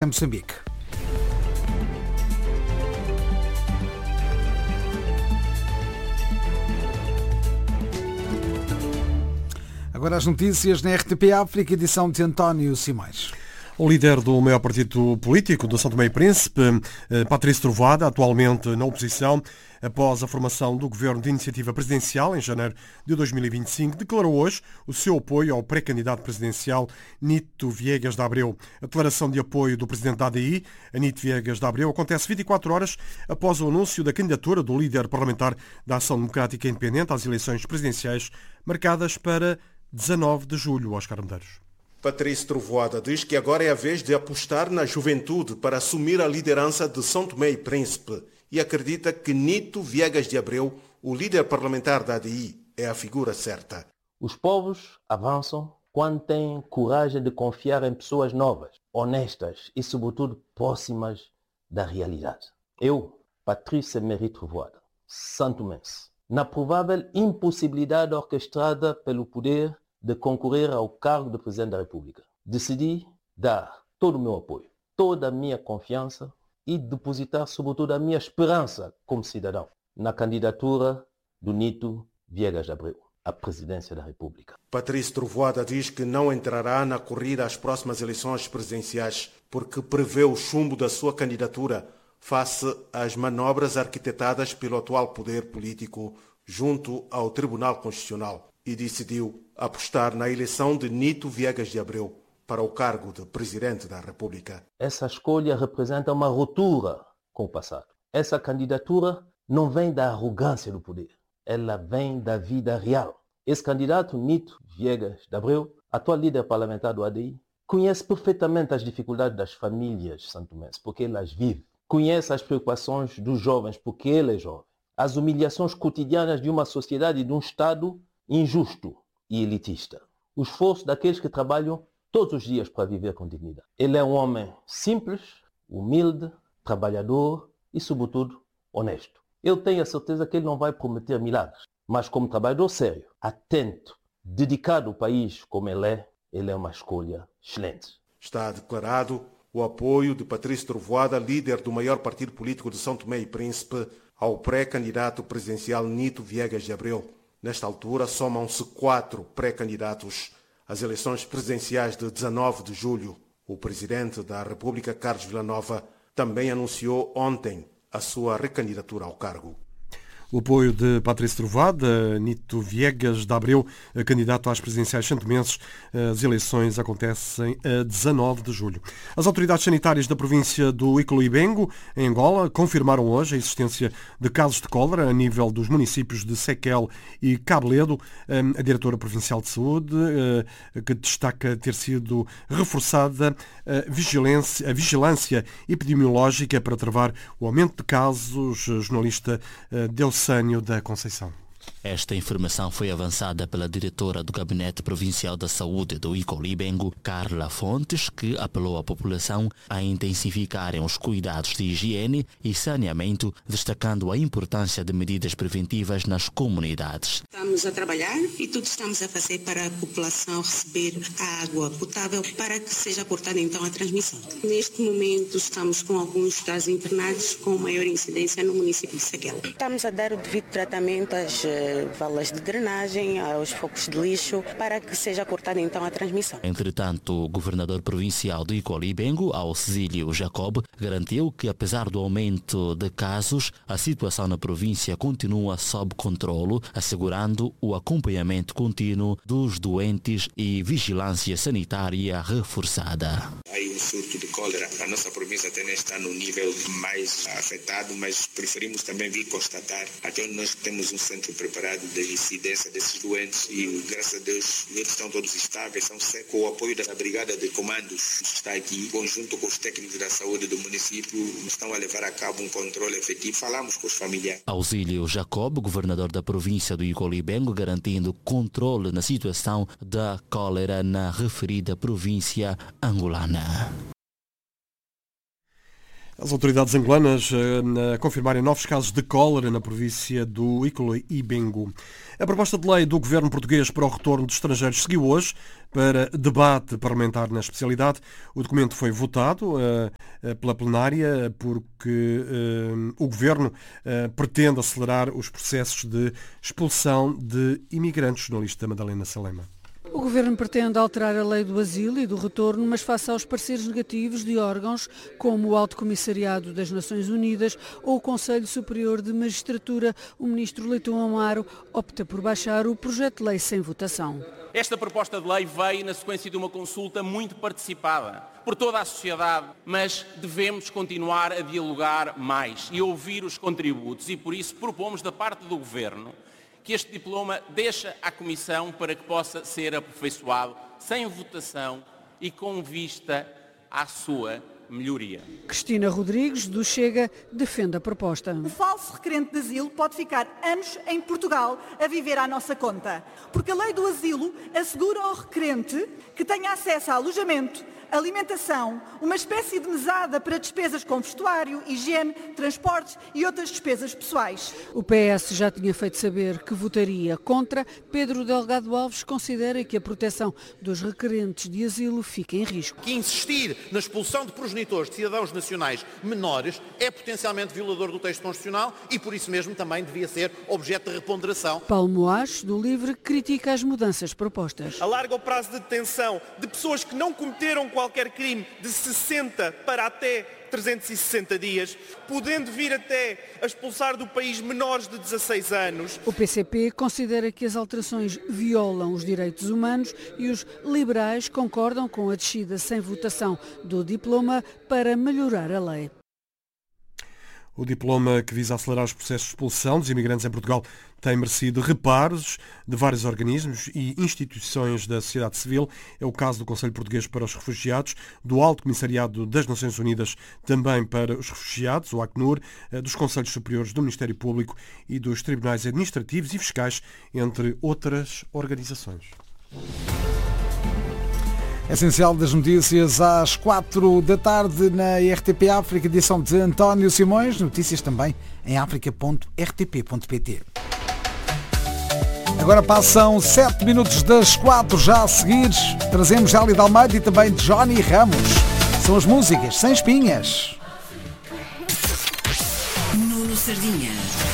Moçambique. Agora as notícias na RTP África, edição de António Simões. O líder do maior partido político do São Tomé e Príncipe, Patrício Trovoada, atualmente na oposição, após a formação do governo de iniciativa presidencial em janeiro de 2025, declarou hoje o seu apoio ao pré-candidato presidencial Nito Viegas de Abreu. A declaração de apoio do presidente da ADI, Nito Viegas de Abreu, acontece 24 horas após o anúncio da candidatura do líder parlamentar da Ação Democrática Independente às eleições presidenciais marcadas para 19 de julho, Oscar Medeiros. Patrício Trovoada diz que agora é a vez de apostar na juventude para assumir a liderança de São Tomé e Príncipe e acredita que Nito Viegas de Abreu, o líder parlamentar da ADI, é a figura certa. Os povos avançam quando têm coragem de confiar em pessoas novas, honestas e, sobretudo, próximas da realidade. Eu, Patrício Emery Trovoada, santomense, na provável impossibilidade orquestrada pelo poder de concorrer ao cargo de Presidente da República, decidi dar todo o meu apoio, toda a minha confiança e depositar, sobretudo, a minha esperança como cidadão na candidatura do Nito Viegas de Abreu à Presidência da República. Patrício Trovoada diz que não entrará na corrida às próximas eleições presidenciais porque prevê o chumbo da sua candidatura face às manobras arquitetadas pelo atual poder político junto ao Tribunal Constitucional e decidiu apostar na eleição de Nito Viegas de Abreu para o cargo de Presidente da República. Essa escolha representa uma ruptura com o passado. Essa candidatura não vem da arrogância do poder, ela vem da vida real. Esse candidato, Nito Viegas de Abreu, atual líder parlamentar do ADI, conhece perfeitamente as dificuldades das famílias santomenses, porque ele as vive. Conhece as preocupações dos jovens, porque ele é jovem. As humilhações cotidianas de uma sociedade e de um Estado injusto e elitista. O esforço daqueles que trabalham todos os dias para viver com dignidade. Ele é um homem simples, humilde, trabalhador e, sobretudo, honesto. Eu tenho a certeza que ele não vai prometer milagres, mas como trabalhador sério, atento, dedicado ao país como ele é uma escolha excelente. Está declarado o apoio de Patrício Trovoada, líder do maior partido político de São Tomé e Príncipe, ao pré-candidato presidencial Nito Viegas de Abreu. Nesta altura, somam-se 4 pré-candidatos às eleições presidenciais de 19 de julho. O presidente da República, Carlos Villanova, também anunciou ontem a sua recandidatura ao cargo. O apoio de Patrício Trovoada, Nito Viegas de Abreu, candidato às presidenciais santomenses. As eleições acontecem a 19 de julho. As autoridades sanitárias da província do Icoloibengo, em Angola, confirmaram hoje a existência de casos de cólera a nível dos municípios de Sequel e Cabo Ledo. A diretora provincial de saúde, que destaca ter sido reforçada a vigilância epidemiológica para travar o aumento de casos. Jornalista Delcânio da Conceição. Esta informação foi avançada pela diretora do Gabinete Provincial da Saúde do Icoloibengo, Carla Fontes, que apelou à população a intensificarem os cuidados de higiene e saneamento, destacando a importância de medidas preventivas nas comunidades. Estamos a trabalhar e tudo estamos a fazer para a população receber a água potável para que seja cortada então a transmissão. Neste momento estamos com alguns casos internados com maior incidência no município de Sequel. Estamos a dar o devido tratamento às valas de drenagem, aos focos de lixo, para que seja cortada então a transmissão. Entretanto, o governador provincial do Icoloibengo, Auxílio Jacob, garantiu que, apesar do aumento de casos, a situação na província continua sob controlo, assegurando o acompanhamento contínuo dos doentes e vigilância sanitária reforçada. Há um surto de cólera. A nossa província até está no nível mais afetado, mas preferimos também vir constatar até onde nós temos um centro preparado da incidência desses doentes e, graças a Deus, eles estão todos estáveis, são com o apoio da Brigada de Comandos, que está aqui, em conjunto com os técnicos da saúde do município, estão a levar a cabo um controle efetivo. Falamos com os familiares. Auxílio Jacob, governador da província do Icoloibengo, garantindo controle na situação da cólera na referida província angolana. As autoridades angolanas confirmarem novos casos de cólera na província do Iquilibengo. A proposta de lei do governo português para o retorno de estrangeiros seguiu hoje para debate parlamentar na especialidade. O documento foi votado pela plenária porque o governo pretende acelerar os processos de expulsão de imigrantes. Jornalista Madalena Salema. O Governo pretende alterar a lei do asilo e do retorno, mas face aos pareceres negativos de órgãos como o Alto Comissariado das Nações Unidas ou o Conselho Superior de Magistratura, o ministro Leitão Amaro opta por baixar o projeto de lei sem votação. Esta proposta de lei veio na sequência de uma consulta muito participada por toda a sociedade, mas devemos continuar a dialogar mais e a ouvir os contributos e por isso propomos da parte do Governo que este diploma deixa à Comissão para que possa ser aperfeiçoado sem votação e com vista à sua melhoria. Cristina Rodrigues, do Chega, defende a proposta. O falso requerente de asilo pode ficar anos em Portugal a viver à nossa conta, porque a lei do asilo assegura ao requerente que tenha acesso a alojamento, alimentação, uma espécie de mesada para despesas com vestuário, higiene, transportes e outras despesas pessoais. O PS já tinha feito saber que votaria contra. Pedro Delgado Alves considera que a proteção dos requerentes de asilo fica em risco. Que insistir na expulsão de progenitores de cidadãos nacionais menores é potencialmente violador do texto constitucional e por isso mesmo também devia ser objeto de reponderação. Paulo Moares, do LIVRE, critica as mudanças propostas. Alarga o prazo de detenção de pessoas que não cometeram qualquer crime de 60 para até 360 dias, podendo vir até a expulsar do país menores de 16 anos. O PCP considera que as alterações violam os direitos humanos e os liberais concordam com a descida sem votação do diploma para melhorar a lei. O diploma que visa acelerar os processos de expulsão dos imigrantes em Portugal tem merecido reparos de vários organismos e instituições da sociedade civil. É o caso do Conselho Português para os Refugiados, do Alto Comissariado das Nações Unidas também para os Refugiados, o Acnur, dos Conselhos Superiores do Ministério Público e dos Tribunais Administrativos e Fiscais, entre outras organizações. Essencial das notícias às 4 da tarde na RTP África, edição de António Simões. Notícias também em africa.rtp.pt. Agora passam 7 minutos das 4, já a seguir trazemos Hélio de Almeida e também Johnny Ramos. São as músicas sem espinhas. Nuno Sardinha.